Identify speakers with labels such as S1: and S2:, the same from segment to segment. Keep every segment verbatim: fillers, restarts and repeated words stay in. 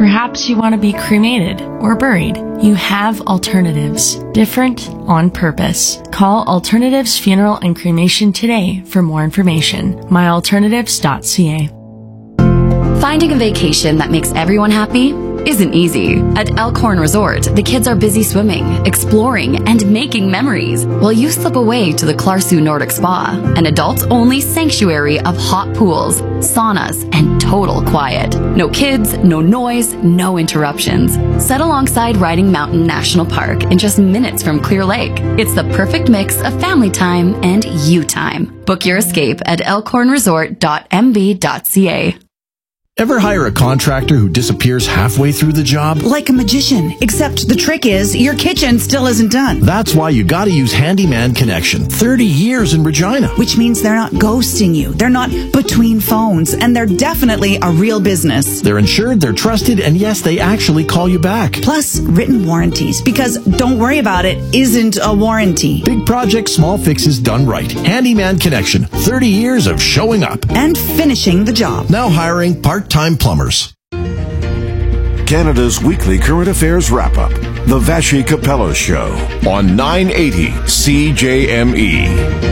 S1: Perhaps you want to be cremated or buried. You have alternatives. Different on purpose. Call Alternatives Funeral and Cremation today for more information. my alternatives dot c a.
S2: Finding a vacation that makes everyone happy isn't easy. At Elkhorn Resort, the kids are busy swimming, exploring, and making memories, while you slip away to the Clarsu Nordic Spa, an adults-only sanctuary of hot pools, saunas, and total quiet. No kids, no noise, no interruptions. Set alongside Riding Mountain National Park in just minutes from Clear Lake. It's the perfect mix of family time and you time. Book your escape at elkhorn resort dot m b dot c a.
S3: Ever hire a contractor who disappears halfway through the job?
S4: Like a magician, except the trick is your kitchen still isn't done.
S3: That's why you gotta use Handyman Connection. thirty years in Regina.
S4: Which means they're not ghosting you. They're not between phones. And they're definitely a real business.
S3: They're insured, they're trusted, and yes, they actually call you back.
S4: Plus, written warranties. Because don't worry about it isn't a warranty.
S3: Big projects, small fixes done right. Handyman Connection. thirty years of showing up.
S4: And finishing the job.
S3: Now hiring part Time plumbers.
S5: Canada's weekly current affairs wrap-up. The Vassy Capello Show on nine eighty C J M E.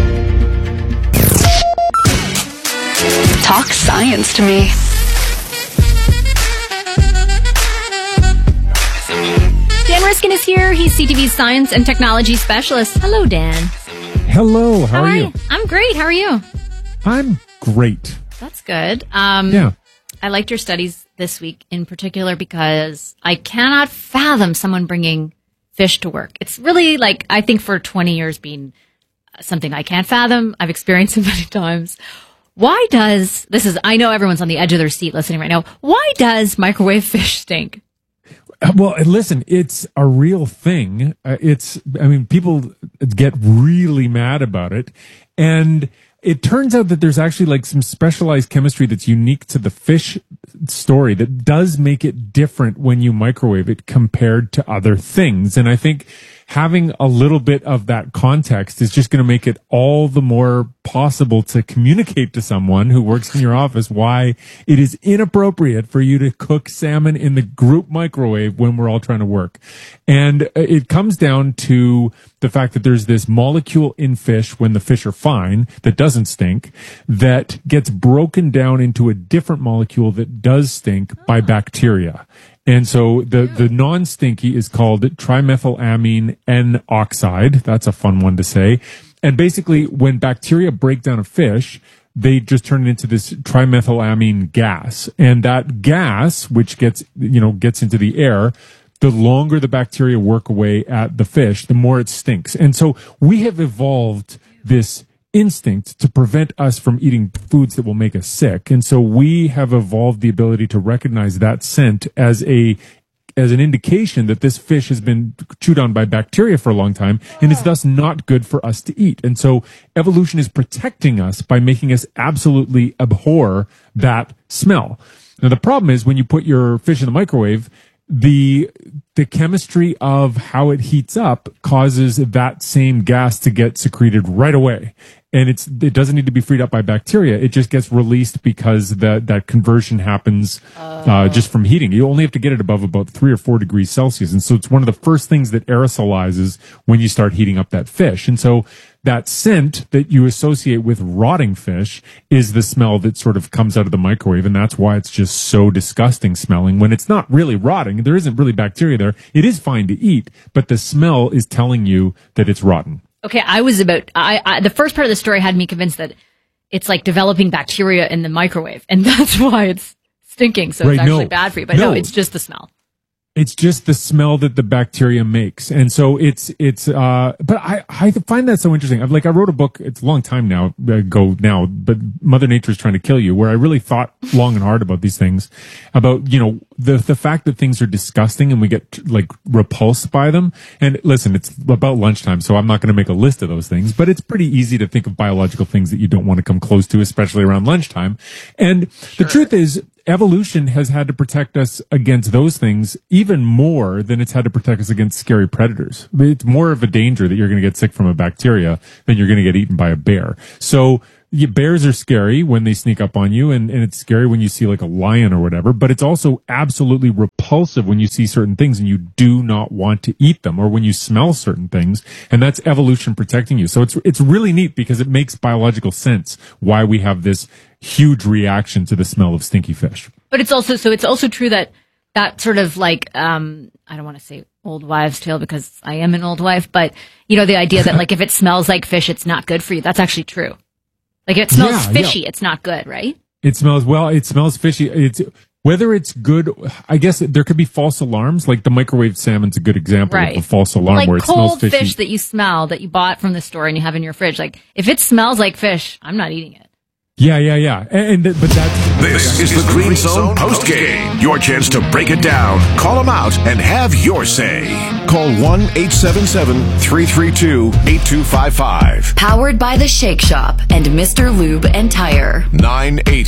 S2: Talk science to me.
S6: Dan Riskin is here. He's C T V's science and technology specialist. Hello, Dan.
S7: Hello. How
S6: Hi.
S7: are you?
S6: I'm great. How are you?
S7: I'm great.
S6: That's good. Um,
S7: Yeah.
S6: I liked your studies this week in particular because I cannot fathom someone bringing fish to work. It's really like, I think for twenty years been something I can't fathom. I've experienced it many times. Why does, this is, I know everyone's on the edge of their seat listening right now. Why does microwave fish stink?
S7: Well, listen, it's a real thing. Uh, it's, I mean, people get really mad about it. And it turns out that there's actually like some specialized chemistry that's unique to the fish story that does make it different when you microwave it compared to other things. And I think having a little bit of that context is just going to make it all the more possible to communicate to someone who works in your office why it is inappropriate for you to cook salmon in the group microwave when we're all trying to work. And it comes down to the fact that there's this molecule in fish when the fish are fine that doesn't stink that gets broken down into a different molecule that does stink by bacteria. And so the, the non-stinky is called trimethylamine N oxide. That's a fun one to say. And basically, when bacteria break down a fish, they just turn it into this trimethylamine gas. And that gas, which gets, you know, gets into the air, the longer the bacteria work away at the fish, the more it stinks. And so we have evolved this instinct to prevent us from eating foods that will make us sick. And so we have evolved the ability to recognize that scent as a as an indication that this fish has been chewed on by bacteria for a long time and is thus not good for us to eat. And so evolution is protecting us by making us absolutely abhor that smell. Now the problem is when you put your fish in the microwave, the the chemistry of how it heats up causes that same gas to get secreted right away. And it's, it doesn't need to be freed up by bacteria. It just gets released because that, that conversion happens, uh, just from heating. You only have to get it above about three or four degrees Celsius. And so it's one of the first things that aerosolizes when you start heating up that fish. And so that scent that you associate with rotting fish is the smell that sort of comes out of the microwave. And that's why it's just so disgusting smelling when it's not really rotting. There isn't really bacteria there. It is fine to eat, but the smell is telling you that it's rotten.
S6: Okay, I was about, I, I the first part of the story had me convinced that it's like developing bacteria in the microwave, and that's why it's stinking, so
S7: right,
S6: it's actually
S7: no.
S6: bad for you. But no. no, it's just the smell.
S7: It's just the smell that the bacteria makes. And so it's, it's, uh, but I, I find that so interesting. I've like, I wrote a book, it's a long time now, ago now, but Mother Nature's Trying to Kill You, where I really thought long and hard about these things, about, you know, the, the fact that things are disgusting and we get like repulsed by them. And listen, it's about lunchtime, so I'm not going to make a list of those things, but it's pretty easy to think of biological things that you don't want to come close to, especially around lunchtime. And sure. The truth is, evolution has had to protect us against those things even more than it's had to protect us against scary predators. It's more of a danger that you're going to get sick from a bacteria than you're going to get eaten by a bear. So yeah, bears are scary when they sneak up on you, and, and it's scary when you see like a lion or whatever, but it's also absolutely repulsive when you see certain things and you do not want to eat them, or when you smell certain things, and that's evolution protecting you. So it's it's really neat because it makes biological sense why we have this huge reaction to the smell of stinky fish.
S6: But it's also, so it's also true that that sort of like, um, I don't want to say old wives' tale because I am an old wife, but you know, the idea that like if it smells like fish, it's not good for you. That's actually true. Like if it smells
S7: Yeah,
S6: fishy,
S7: yeah.
S6: it's not good, right?
S7: It smells, well, it smells fishy. It's, whether it's good, I guess there could be false alarms. Like the microwave salmon's a good example
S6: Right.
S7: of a false alarm
S6: Like
S7: where it smells
S6: cold
S7: fishy.
S6: fish that you smell that you bought from the store and you have in your fridge. Like if it smells like fish, I'm not eating it.
S7: Yeah, yeah, yeah. And, and but that's
S5: This is the Green Zone postgame. Your chance to break it down, call them out, and have your say. Call one eight seven seven, three three two, eight two five five.
S2: Powered by The Shake Shop and Mister Lube and Tire.
S5: nine eighty